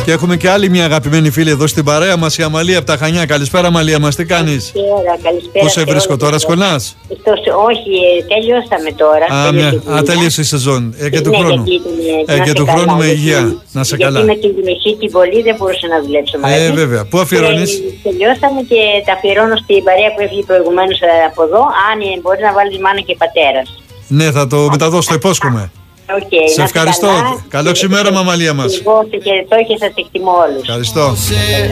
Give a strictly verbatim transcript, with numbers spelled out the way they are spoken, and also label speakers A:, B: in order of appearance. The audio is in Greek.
A: Και έχουμε και άλλη μια αγαπημένη φίλη εδώ στην παρέα μας, η Αμαλία από τα Χανιά. Καλησπέρα, Αμαλία μας, τι κάνεις?
B: Καλησπέρα, καλησπέρα.
A: Πού σε βρίσκω τώρα, σχολάς?
B: Όχι, τελειώσαμε τώρα.
A: Α, μια, α τελείωσε η σεζόν. Ε, και του
B: ναι,
A: χρόνου.
B: Ε,
A: και του χρόνου με υγεία. Να σε καλά.
B: Γιατί με την μισή την πολύ δεν μπορούσα να δουλέψω μαζί.
A: Ε, βέβαια. Πού αφιερώνεις?
B: Τελειώσαμε και τα αφιερώνω στην παρέα που έφυγε προηγουμένως από εδώ. Αν μπορεί να βάλεις μάνα και πατέρας.
A: Ναι, θα το μεταδώσω, το υπόσχομαι.
B: Okay,
A: σε ευχαριστώ. Καλό ξημέρωμα, Αμαλία μας.
B: Εγώ σε χαιρετώ και σας εκτιμώ όλους.
A: Ευχαριστώ.